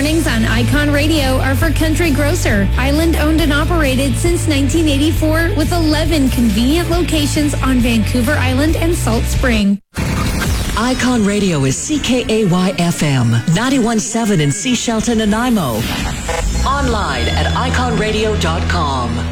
mornings on Icon Radio are for Country Grocer, island owned and operated since 1984 with 11 convenient locations on Vancouver Island and Salt Spring. Icon Radio is CKAY-FM, 91.7 in Sea Shelton, Nanaimo. Online at iconradio.com.